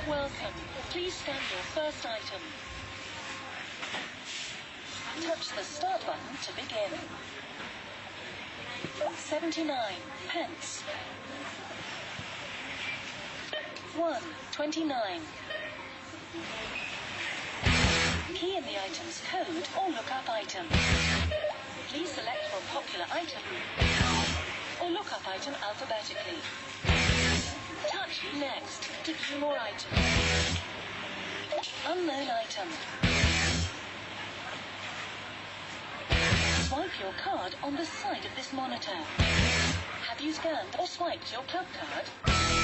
Welcome. Please scan your first item. Touch the start button to begin. 79 pence. 1.29. Key in the item's code or look up item. Please select from popular item or look up item alphabetically. Touch next to view more items. Unknown item. Swipe your card on the side of this monitor. Have you scanned or swiped your club card?